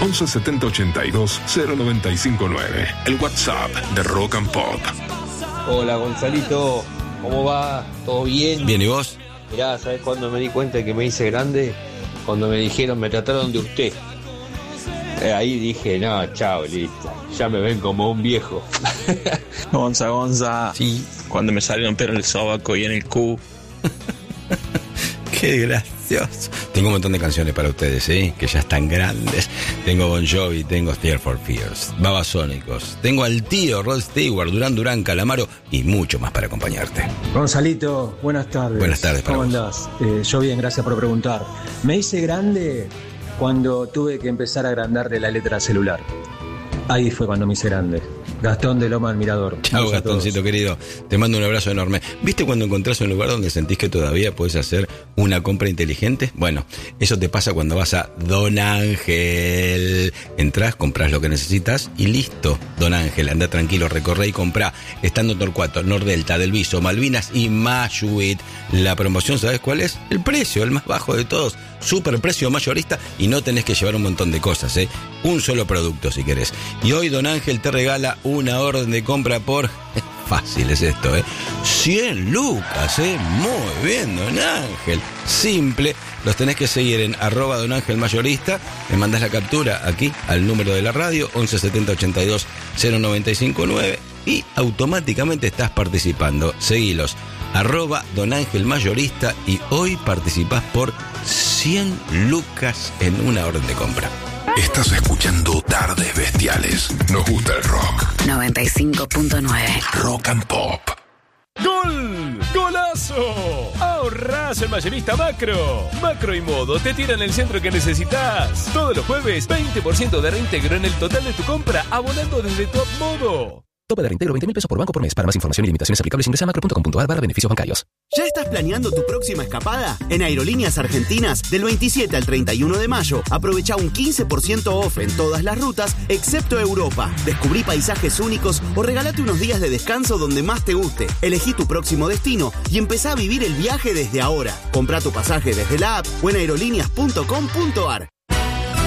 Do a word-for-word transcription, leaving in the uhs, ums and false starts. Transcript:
once setenta ochenta y dos cero noventa y cinco nueve. El WhatsApp de Rock and Pop. Hola Gonzalito, ¿cómo va? ¿Todo bien? Bien, ¿y vos? Mirá, ¿sabés cuándo me di cuenta de que me hice grande? Cuando me dijeron, me trataron de usted. Eh, ahí dije, no, chao, listo. Ya me ven como un viejo. Gonza, Gonza. Sí. Cuando me salieron pero en el sobaco y en el cu. Qué gracioso. Tengo un montón de canciones para ustedes, ¿eh? Que ya están grandes. Tengo Bon Jovi, tengo Tears for Fears, Babasónicos, tengo al tío Rod Stewart, Durán Durán, Calamaro y mucho más para acompañarte. Gonzalito, buenas tardes. Buenas tardes para ¿Cómo vos. andás? Eh, yo bien, gracias por preguntar. Me hice grande cuando tuve que empezar a agrandarle la letra al celular. Ahí fue cuando me hice grande. Gastón de Loma del Mirador. Chao, Gastoncito querido. Te mando un abrazo enorme. ¿Viste cuando encontrás un lugar donde sentís que todavía puedes hacer una compra inteligente? Bueno, eso te pasa cuando vas a Don Ángel. Entrás, comprás lo que necesitas y listo. Don Ángel, anda tranquilo, recorre y comprá. Estando en Torcuato, Nordelta, Del Viso, Malvinas y Mayhuit. La promoción, ¿sabes cuál es? El precio, el más bajo de todos. Super precio mayorista y no tenés que llevar un montón de cosas, ¿eh? Un solo producto si querés. Y hoy Don Ángel te regala una orden de compra por... Fácil es esto, ¿eh? cien lucas, ¿eh? Muy bien, Don Ángel. Simple. Los tenés que seguir en arroba Don Ángel Mayorista. Me mandás la captura aquí al número de la radio once setenta ochenta y dos cero noventa y cinco nueve y automáticamente estás participando. Seguilos. Arroba Don Ángel Mayorista y hoy participás por cien lucas en una orden de compra. Estás escuchando Tardes Bestiales. Nos gusta el rock. noventa y cinco punto nueve. Rock and Pop. ¡Gol! ¡Golazo! Ahorrás en Mayorista Macro. Macro y Modo te tiran el centro que necesitas. Todos los jueves, veinte por ciento de reintegro en el total de tu compra, abonando desde Top Modo. Tope de reintegro veinte mil pesos por banco por mes. Para más información y limitaciones aplicables ingresa a macro punto com punto a r barra beneficios bancarios. ¿Ya estás planeando tu próxima escapada? En Aerolíneas Argentinas, del veintisiete al treinta y uno de mayo, aprovecha un quince por ciento off en todas las rutas, excepto Europa. Descubrí paisajes únicos o regálate unos días de descanso donde más te guste. Elegí tu próximo destino y empezá a vivir el viaje desde ahora. Comprá tu pasaje desde la app o en aerolíneas punto com punto a r.